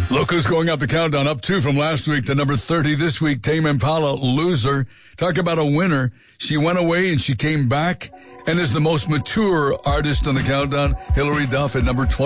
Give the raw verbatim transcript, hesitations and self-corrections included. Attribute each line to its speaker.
Speaker 1: Look who's going up the countdown, up two from last week to number thirty this week. Tame Impala, Loser. Talk about a winner. She went away and she came back and is the most mature artist on the countdown. Hilary Duff at number twenty.